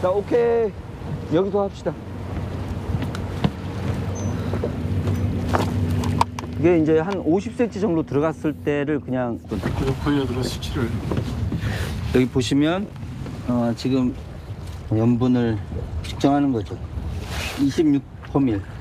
자, 오케이. 여기서 합시다. 이게 이제 한 50cm 정도 들어갔을 때를 그냥 보여드려 수치를. 여기 보시면 지금 염분을 측정하는 거죠. 26 포밀.